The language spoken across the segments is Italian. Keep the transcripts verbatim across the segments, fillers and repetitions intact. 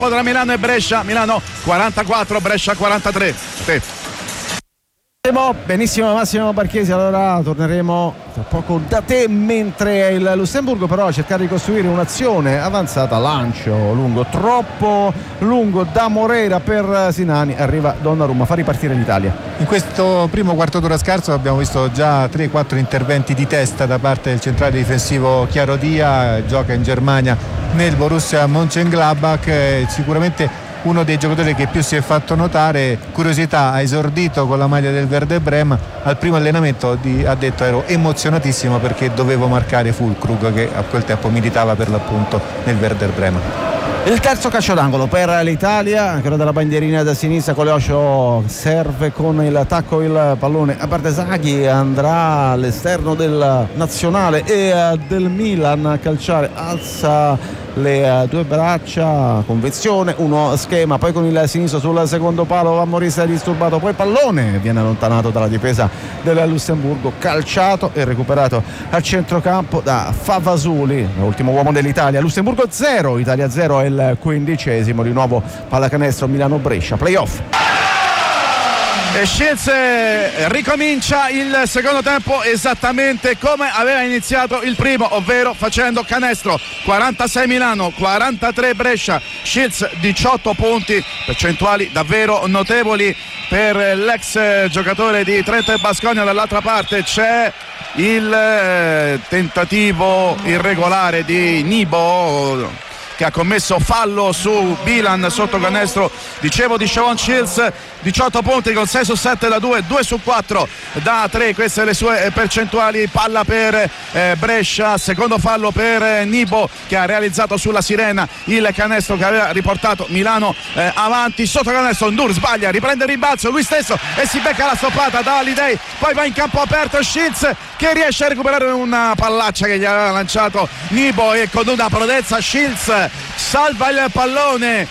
tra Milano e Brescia. Milano quarantaquattro, Brescia quarantatré. Sì. Benissimo Massimo Barchesi, allora torneremo tra poco da te, mentre il Lussemburgo però ha cercato di costruire un'azione avanzata, lancio lungo, troppo lungo da Moreira per Sinani, arriva Donnarumma, fa ripartire l'Italia. In questo primo quarto d'ora scarso abbiamo visto già tre quattro interventi di testa da parte del centrale difensivo Chiaro Dia, gioca in Germania nel Borussia Mönchengladbach, eh, sicuramente uno dei giocatori che più si è fatto notare. Curiosità, ha esordito con la maglia del Werder Bremen, al primo allenamento di, ha detto ero emozionatissimo perché dovevo marcare Füllkrug che a quel tempo militava per l'appunto nel Werder Bremen. Il terzo calcio d'angolo per l'Italia, quello della bandierina da sinistra, Coleoscio serve con il tacco il pallone a Bardesaghi, andrà all'esterno del nazionale e del Milan a calciare, alza le due braccia, convenzione, uno schema, poi con il sinistro sul secondo palo va Morista disturbato, poi pallone viene allontanato dalla difesa del Lussemburgo, calciato e recuperato al centrocampo da Favasuli, l'ultimo uomo dell'Italia. Lussemburgo zero, Italia zero, è il quindicesimo, di nuovo pallacanestro Milano-Brescia, playoff. E Shields ricomincia il secondo tempo esattamente come aveva iniziato il primo, ovvero facendo canestro. Quarantasei Milano, quarantatré Brescia. Shields diciotto punti, percentuali davvero notevoli per l'ex giocatore di Trento e Baskonia. Dall'altra parte c'è il tentativo irregolare di Nibo, che ha commesso fallo su Bilan sotto canestro, dicevo, di Siobhan Shields. Diciotto punti con sei su sette da due, due su quattro da tre, queste le sue percentuali. Palla per eh, Brescia, secondo fallo per eh, Nibo, che ha realizzato sulla sirena il canestro che aveva riportato Milano eh, avanti. Sotto canestro Ndur sbaglia, riprende il rimbalzo lui stesso e si becca la stoppata da Holiday, poi va in campo aperto Shields che riesce a recuperare una pallaccia che gli aveva lanciato Nibo, e con una prodezza Shields salva il pallone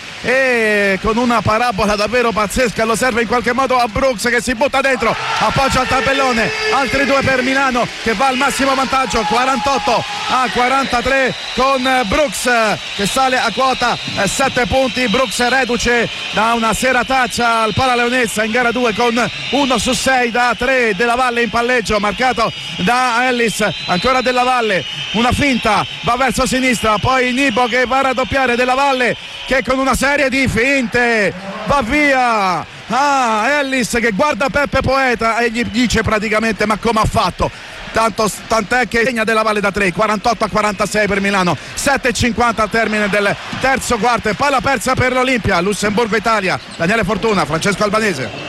e con una parabola davvero pazzesca lo serve in qualche modo a Brooks, che si butta dentro, appoggia al tabellone. Altri due per Milano che va al massimo vantaggio, quarantotto a quarantatré, con Brooks che sale a quota sette punti. Brooks reduce da una serataccia al Pala Leonessa in gara due con uno su sei da tre. Della Valle in palleggio, marcato da Ellis, ancora Della Valle, una finta, va verso sinistra, poi Nibo che va a raddoppiare, Della Valle che con una serie di finte va via. Ah, Ellis che guarda Peppe Poeta e gli dice praticamente ma come ha fatto? Tanto, tant'è che segna Della Valle da tre, quarantotto a quarantasei per Milano, sette e cinquanta al termine del terzo quarto, e palla persa per l'Olimpia. Lussemburgo Italia, Daniele Fortuna, Francesco Albanese.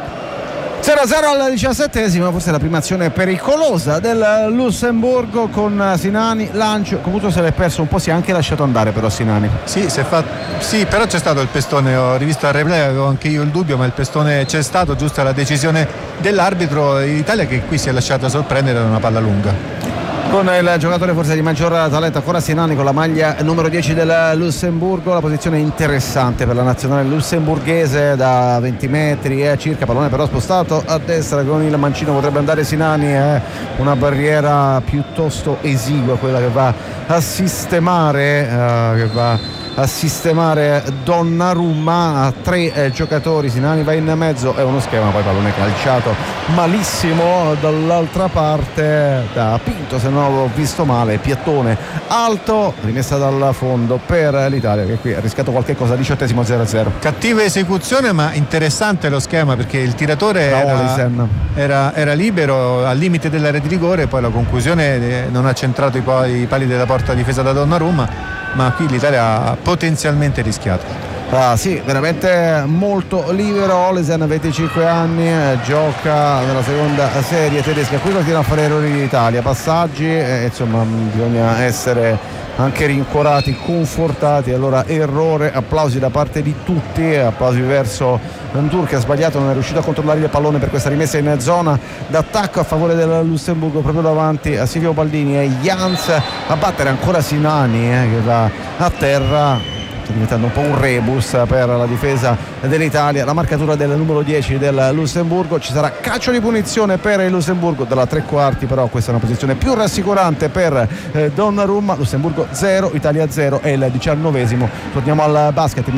zero a zero al diciassettesimo, forse la prima azione pericolosa del Lussemburgo con Sinani, lancio, comunque se l'è perso un po', si è anche lasciato andare però Sinani. Sì, si è fatto, sì, però c'è stato il pestone, ho rivisto il replay, avevo anche io il dubbio, ma il pestone c'è stato, giusta la decisione dell'arbitro. Italia che qui si è lasciata sorprendere da una palla lunga. Con il giocatore forse di maggior talento ancora Sinani con la maglia numero dieci del Lussemburgo, la posizione interessante per la nazionale lussemburghese da venti metri eh, circa, pallone però spostato a destra, con il mancino potrebbe andare Sinani, è una barriera piuttosto esigua quella che va a sistemare eh, che va a sistemare Donnarumma, a tre eh, giocatori, Sinani va in mezzo, è uno schema, poi pallone calciato malissimo dall'altra parte da Pinto, se non ho visto male, piattone alto, rimessa dal fondo per l'Italia che qui ha rischiato qualche cosa. Diciottesimo, zero a zero. Cattiva esecuzione ma interessante lo schema, perché il tiratore era, era, era libero al limite dell'area di rigore, poi la conclusione non ha centrato i, poi, i pali della porta difesa da Donnarumma, ma qui l'Italia ha potenzialmente rischiato. Ah, sì, veramente molto libero. Olesen, venticinque anni, eh, gioca nella seconda serie tedesca, qui continua a fare errori l'Italia, passaggi, eh, insomma bisogna essere anche rincuorati, confortati. Allora errore, applausi da parte di tutti, applausi verso Ndur che ha sbagliato, non è riuscito a controllare il pallone per questa rimessa in zona d'attacco a favore del Lussemburgo, proprio davanti a Silvio Baldini e Jans a battere ancora Sinani eh, che va a terra, diventando un po' un rebus per la difesa dell'Italia. La marcatura del numero dieci del Lussemburgo, ci sarà calcio di punizione per il Lussemburgo dalla tre quarti, però questa è una posizione più rassicurante per eh, Donnarumma. Lussemburgo zero, Italia zero, è il diciannovesimo. Torniamo al basket.